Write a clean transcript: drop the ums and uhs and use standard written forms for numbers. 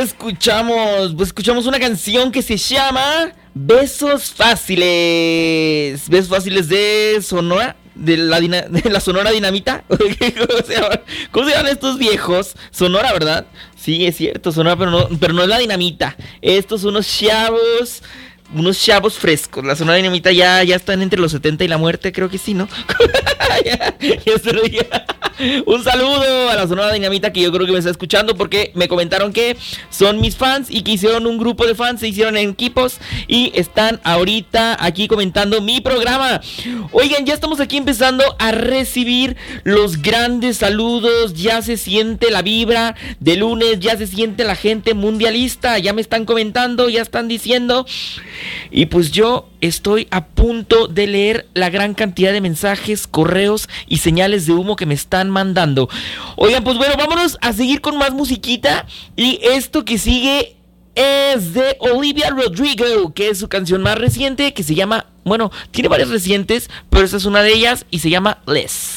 escuchamos? Pues escuchamos una canción que se llama Besos Fáciles. Besos Fáciles de Sonora, de la Sonora Dinamita. ¿Cómo se llaman estos viejos? Sonora, ¿verdad? Sí, es cierto, Sonora, pero no es la Dinamita. Estos son unos chavos frescos. La Sonora Dinamita ya están entre los 70 y la muerte, creo que sí, ¿no? ya se lo dije. Un saludo a la Sonora Dinamita, que yo creo que me está escuchando, porque me comentaron que son mis fans y que hicieron un grupo de fans, se hicieron en equipos y están ahorita aquí comentando mi programa. Oigan, ya estamos aquí empezando a recibir los grandes saludos. Ya se siente la vibra de lunes, ya se siente la gente mundialista. Ya me están comentando, ya están diciendo. Y pues yo estoy a punto de leer la gran cantidad de mensajes, correos y señales de humo que me están mandando. Oigan, pues bueno, vámonos a seguir con más musiquita. Y esto que sigue es de Olivia Rodrigo, que es su canción más reciente, que se llama, bueno, tiene varias recientes, pero esta es una de ellas y se llama Less.